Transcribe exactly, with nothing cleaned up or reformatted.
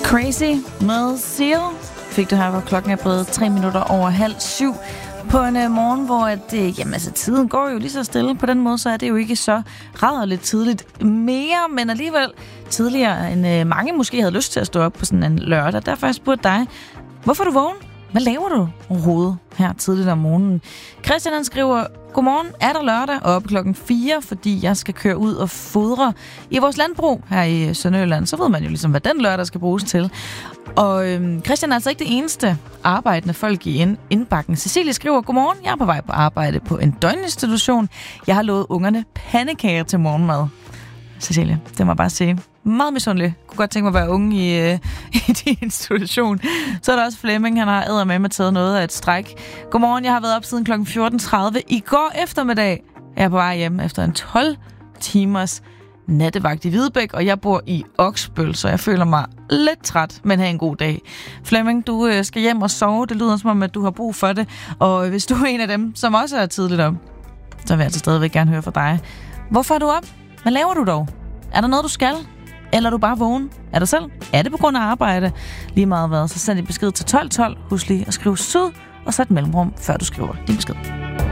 Crazy med Seal fik du her, hvor klokken er blevet tre minutter over halv syv på en uh, morgen, hvor at, uh, jamen, altså, tiden går jo lige så stille. På den måde, så er det jo ikke så rædderligt tidligt mere, men alligevel tidligere, end uh, mange måske havde lyst til at stå op på sådan en lørdag. Derfor har jeg spurgt dig, hvorfor er du vågen? Hvad laver du overhovedet her tidligt om morgenen? Christian han skriver, godmorgen, er der lørdag op klokken fire, fordi jeg skal køre ud og fodre i vores landbrug her i Sønderjylland. Så ved man jo ligesom, hvad den lørdag skal bruges til. Og øhm, Christian er altså ikke det eneste arbejdende folk i ind- indbakken. Cecilie skriver, godmorgen, jeg er på vej på arbejde på en døgninstitution. Jeg har lovet ungerne pandekager til morgenmad. Cecilie, det må jeg bare sige. Meget misundelig. Jeg kunne godt tænke mig at være unge i, øh, i din institution. Så er der også Flemming, han har eddermame taget noget af et stræk. Godmorgen, jeg har været op siden klokken fjorten tredive i går eftermiddag. Jeg er på vej hjem efter en tolv timers nattevagt i Hvidebæk, og jeg bor i Oksbøl, så jeg føler mig lidt træt, men have en god dag. Flemming, du øh, skal hjem og sove. Det lyder som om, at du har brug for det. Og hvis du er en af dem, som også er tidligt op, så vil jeg altså stadigvæk gerne høre fra dig. Hvorfor er du op? Hvad laver du dog? Er der noget, du skal? Eller er du bare vågen af dig selv? Er det på grund af arbejde? Lige meget hvad, så send en besked til tolv tolv. Husk lige at skrive syd, og så et mellemrum, før du skriver din besked.